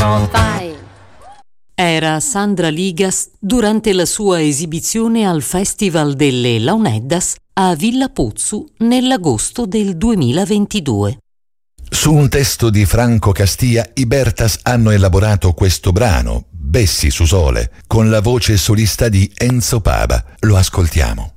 profile. Era Sandra Ligas durante la sua esibizione al Festival delle Launeddas a Villa Pozzu nell'agosto del 2022. Su un testo di Franco Castia, i Bertas hanno elaborato questo brano, Bessi su Sole, con la voce solista di Enzo Pava. Lo ascoltiamo.